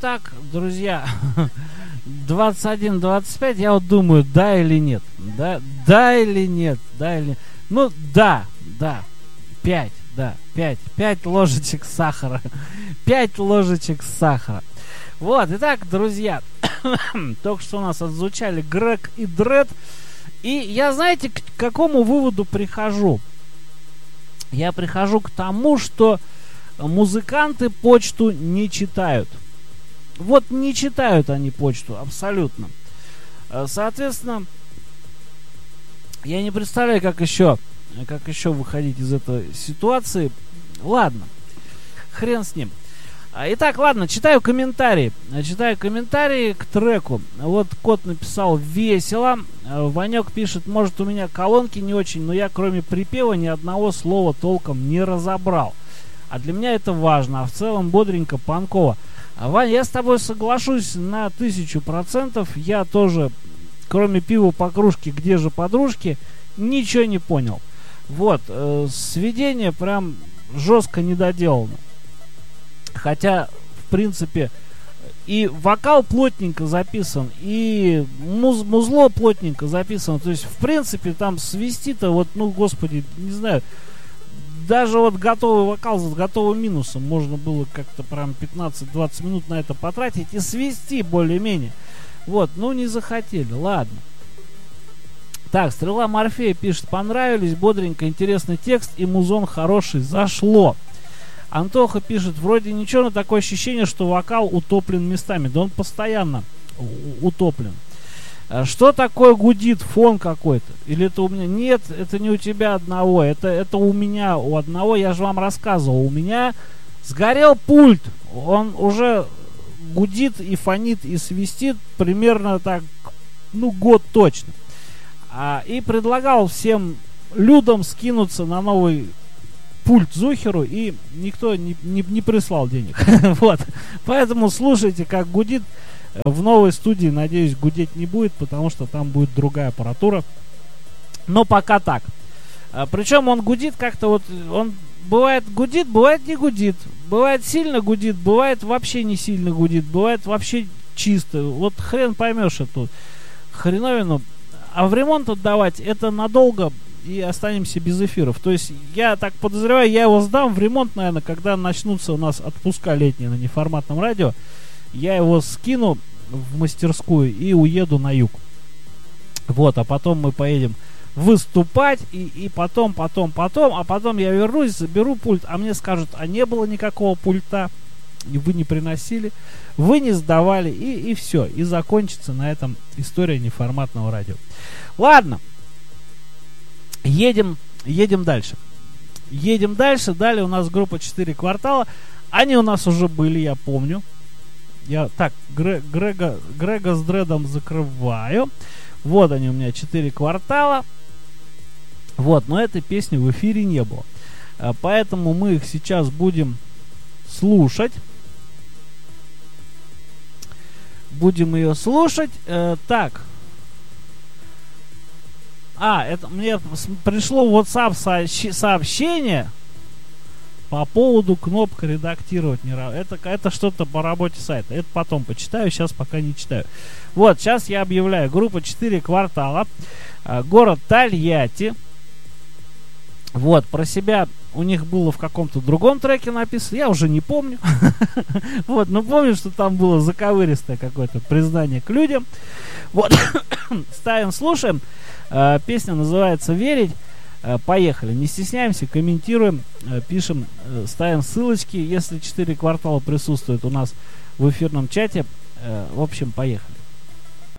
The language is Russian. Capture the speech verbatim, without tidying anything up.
итак, друзья, двадцать один двадцать пять, я вот думаю, да или нет. Да, да или нет, да или нет. Ну, да, да, пять, да, пять, пять ложечек сахара. пять ложечек сахара. Вот, итак, друзья, только что у нас отзвучали Грег и Дред. И я, знаете, к какому выводу прихожу? Я прихожу к тому, что музыканты почту не читают. Вот не читают они почту абсолютно. Соответственно, я не представляю, как еще, как еще выходить из этой ситуации. Ладно, хрен с ним. Итак, ладно, читаю комментарии. Читаю комментарии к треку. Вот кот написал весело. Ванек пишет, может, у меня колонки не очень, но я кроме припева ни одного слова толком не разобрал. А для меня это важно. А в целом бодренько, панково. Вань, я с тобой соглашусь на тысячу процентов. Я тоже, кроме пива по кружке, где же подружки, ничего не понял. Вот, э, сведение прям жестко недоделано. Хотя, в принципе, и вокал плотненько записан, и муз, музло плотненько записано. То есть, в принципе, там свести-то, вот, ну, господи, не знаю, даже вот готовый вокал с готовым минусом можно было как-то прям пятнадцать-двадцать минут на это потратить и свести более-менее. Вот, ну, не захотели, ладно. Так, Стрела Морфея пишет, понравились, бодренько, интересный текст и музон хороший, зашло. Антоха пишет, вроде ничего, но такое ощущение, что вокал утоплен местами. Да он постоянно утоплен. Что такое гудит? Фон какой-то? Или это у меня? Нет, это не у тебя одного. Это, это у меня у одного. Я же вам рассказывал. У меня сгорел пульт. Он уже гудит и фонит и свистит примерно так, ну, год точно. А, и предлагал всем людям скинуться на новый пульт Зухеру, и никто не, не, не прислал денег. Вот. Поэтому слушайте, как гудит. В новой студии, надеюсь, гудеть не будет, потому что там будет другая аппаратура. Но пока так. А, причем он гудит как-то вот... Он бывает гудит, бывает не гудит. Бывает сильно гудит, бывает вообще не сильно гудит. Бывает вообще чисто. Вот хрен поймешь эту хреновину. А в ремонт отдавать это надолго... и останемся без эфиров. То есть, я так подозреваю, я его сдам в ремонт, наверное, когда начнутся у нас отпуска летние на неформатном радио. Я его скину в мастерскую и уеду на юг. Вот, а потом мы поедем выступать, и, и потом, потом, потом, а потом я вернусь, заберу пульт, а мне скажут, а не было никакого пульта, и вы не приносили, вы не сдавали, и, и все. И закончится на этом история неформатного радио. Ладно. Едем, едем дальше. Едем дальше. Далее у нас группа четыре квартала. Они у нас уже были, я помню. Я так, Гре, Грега, Грега с Дредом закрываю. Вот они у меня, четыре квартала. Вот, но этой песни в эфире не было. Поэтому мы их сейчас будем слушать. Будем ее слушать. Так. А, это мне пришло в WhatsApp сообщ- сообщение по поводу кнопка редактировать не ра- это, это что-то по работе сайта. Это потом почитаю, сейчас пока не читаю. Вот, сейчас я объявляю. Группа четыре квартала. Э, город Тольятти. Вот, про себя у них было в каком-то другом треке написано. Я уже не помню. Вот, но помню, что там было заковыристое какое-то признание к людям. Вот, ставим, слушаем. Uh, песня называется «Верить». Uh, поехали. Не стесняемся, комментируем, uh, пишем, uh, ставим ссылочки. Если четыре квартала присутствует у нас в эфирном чате. Uh, в общем, поехали.